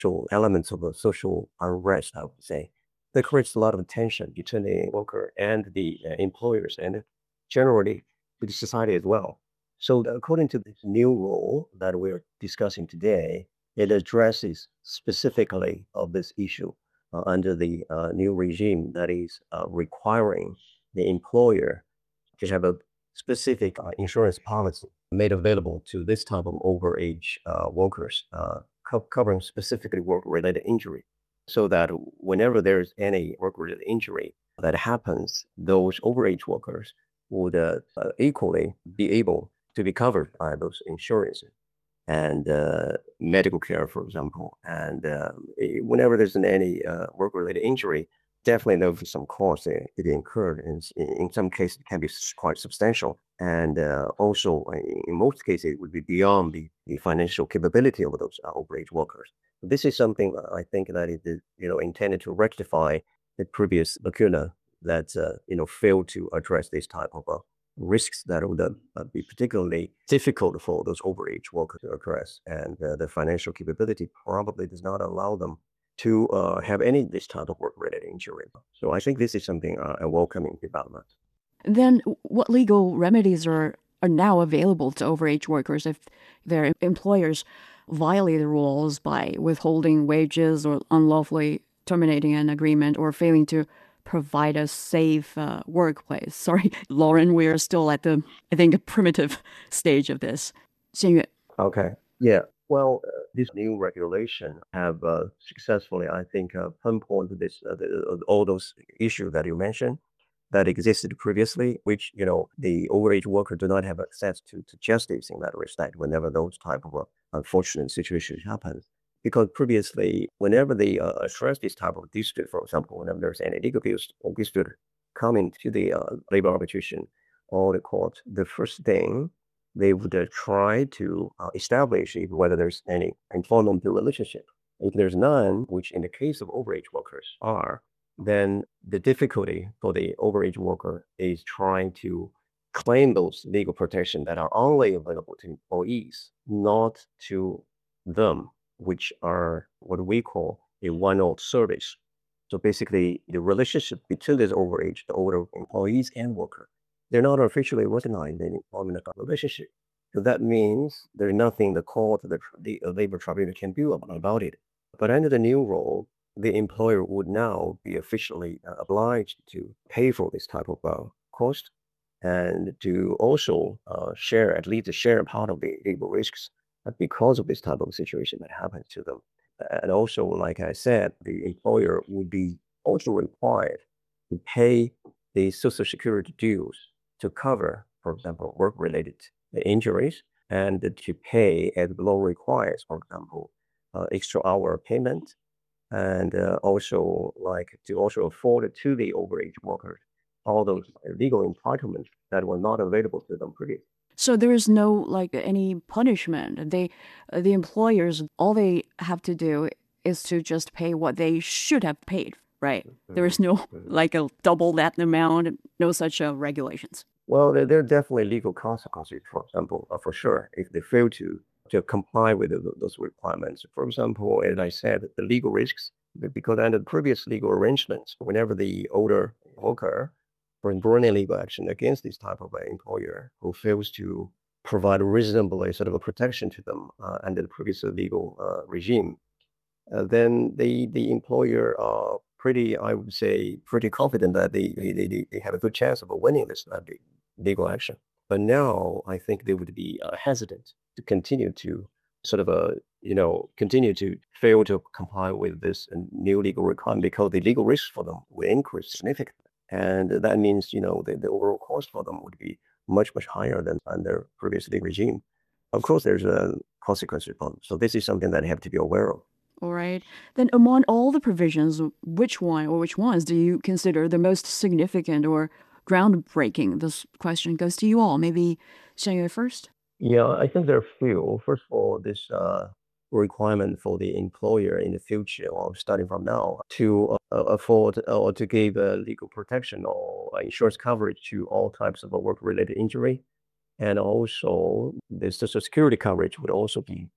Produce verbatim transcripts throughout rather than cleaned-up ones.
social elements of a social unrest, I would say. That creates a lot of tension between the worker and the uh, employers and generally with the society as well. So according to this new rule that we're discussing today, it addresses specifically of this issue uh, under the uh, new regime that is uh, requiring the employer to have a specific uh, insurance policy made available to this type of overage uh, workers, uh, co- covering specifically work-related injury, so that whenever there's any work-related injury that happens, those overage workers would uh, uh, equally be able to be covered by those insurances and uh, medical care, for example. And uh, whenever there's an, any uh, work-related injury, definitely there'll be some costs that it incurred. And in some cases, it can be quite substantial. And uh, also, in most cases, it would be beyond the, the financial capability of those uh, overage workers. This is something I think that it is, you know, intended to rectify the previous lacuna that, uh, you know, failed to address this type of uh, risks that would uh, be particularly difficult for those overage workers to address. And uh, the financial capability probably does not allow them to uh, have any this type of work-related injury. So I think this is something uh, a welcoming development. Then what legal remedies are, are now available to overage workers if their employers violate the rules by withholding wages or unlawfully terminating an agreement or failing to provide a safe uh, workplace? Sorry, Lauren, we are still at the, I think, a primitive stage of this. Xianyue. Okay. Yeah. Well, uh, this new regulation have uh, successfully, I think, uh, pinpointed this uh, the, uh, all those issues that you mentioned that existed previously, which you know the overage worker do not have access to to justice in that respect whenever those type of uh, unfortunate situations happen. Because previously, whenever they uh, address this type of dispute, for example, whenever there's any legal dispute coming to the uh, labor arbitration or the court, the first thing they would uh, try to uh, establish if whether there's any employment relationship. If there's none, which in the case of overage workers are, then the difficulty for the overage worker is trying to claim those legal protection that are only available to employees, not to them, which are what we call a one-off service. So basically, the relationship between this overage, the older employees and worker, they're not officially recognized in employment relationship. So that means there's nothing the court, the, the labor tribunal can do about it. But under the new rule, the employer would now be officially uh, obliged to pay for this type of uh, cost and to also uh, share, at least share part of the legal risks because of this type of situation that happens to them. And also, like I said, the employer would be also required to pay the Social Security dues to cover, for example, work-related injuries and to pay as the law requires, for example, uh, extra hour payment and uh, also like to also afford to the overage workers all those legal entitlements that were not available to them previously. So there is no like any punishment. They, uh, the employers, all they have to do is to just pay what they should have paid, right? Mm-hmm. There is no mm-hmm. like a double that amount, no such uh, regulations. Well, there, there are definitely legal consequences, for example, uh, for sure, if they fail to to comply with the, those requirements. For example, as I said, the legal risks, because under the previous legal arrangements, whenever the older worker bring bringing legal action against this type of employer who fails to provide reasonably sort of a protection to them uh, under the previous legal uh, regime, uh, then the the employer are pretty, I would say, pretty confident that they they, they, they have a good chance of winning this uh, legal action. But now I think they would be uh, hesitant to continue to sort of a, you know, continue to fail to comply with this new legal requirement because the legal risks for them will increase significantly. And that means, you know, the, the overall cost for them would be much, much higher than under previous legal regime. Of course, there's a consequence for them. So this is something that you have to be aware of. All right. Then among all the provisions, which one or which ones do you consider the most significant or groundbreaking? This question goes to you all. Maybe Xianyue first? Yeah, I think there are a few. First of all, this uh, requirement for the employer in the future, or starting from now, to uh, afford or to give uh, legal protection or insurance coverage to all types of work-related injury. And also, the Social Security coverage would also be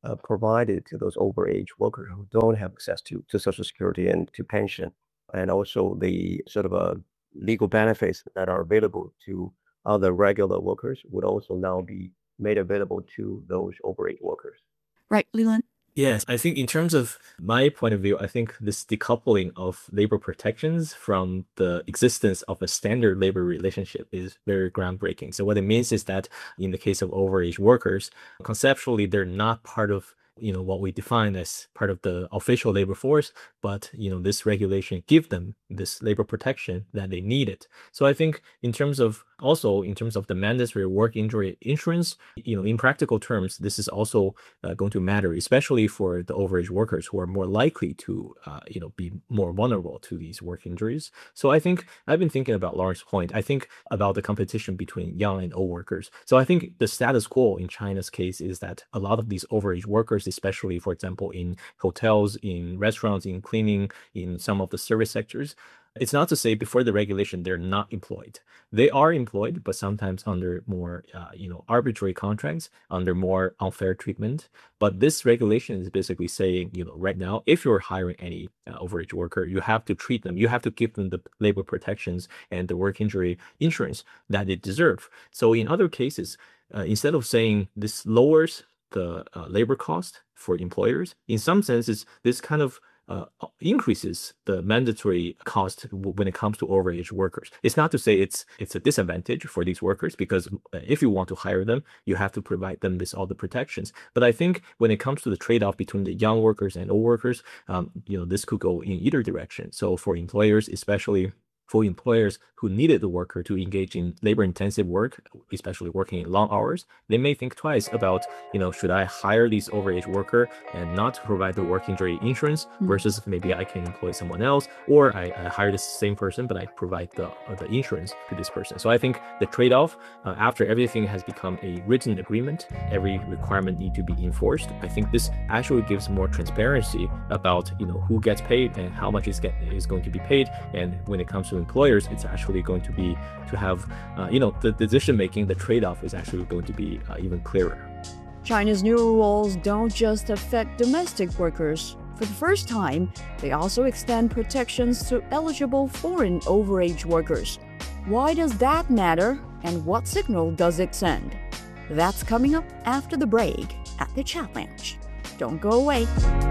uh, provided to those overage workers who don't have access to, to Social Security and to pension, and also the sort of uh, legal benefits that are available to other regular workers would also now be made available to those overage workers. Right, Leland? Yes, I think in terms of my point of view, I think this decoupling of labor protections from the existence of a standard labor relationship is very groundbreaking. So what it means is that in the case of overage workers, conceptually, they're not part of you know what we define as part of the official labor force, but you know this regulation give them this labor protection that they needed. So I think in terms of also in terms of the mandatory work injury insurance, you know in practical terms, this is also uh, going to matter, especially for the overage workers who are more likely to uh, you know be more vulnerable to these work injuries. So I think I've been thinking about Lawrence's point. I think about the competition between young and old workers. So I think the status quo in China's case is that a lot of these overage workers, especially for example in hotels, in restaurants, in cleaning, in some of the service sectors, it's not to say before the regulation they're not employed. They are employed, but sometimes under more, uh, you know, arbitrary contracts, under more unfair treatment. But this regulation is basically saying, you know, right now, if you're hiring any uh, overage worker, you have to treat them, you have to give them the labor protections and the work injury insurance that they deserve. So in other cases, uh, instead of saying this lowers the uh, labor cost for employers, in some senses, this kind of uh, increases the mandatory cost when it comes to overage workers. It's not to say it's it's a disadvantage for these workers, because if you want to hire them, you have to provide them with all the protections. But I think when it comes to the trade-off between the young workers and old workers, um, you know, this could go in either direction. So for employers, especially for employers who needed the worker to engage in labor-intensive work, especially working in long hours, they may think twice about, you know, should I hire this overage worker and not provide the work injury insurance, Mm. versus maybe I can employ someone else, or I, I hire the same person, but I provide the uh, the insurance to this person. So I think the trade-off, uh, after everything has become a written agreement, every requirement need to be enforced. I think this actually gives more transparency about, you know, who gets paid and how much is get is going to be paid. And when it comes to employers, it's actually going to be to have, uh, you know, the decision making, the trade-off is actually going to be uh, even clearer. China's new rules don't just affect domestic workers. For the first time, they also extend protections to eligible foreign overage workers. Why does that matter, and what signal does it send? That's coming up after the break at the Chat Lounge. Don't go away.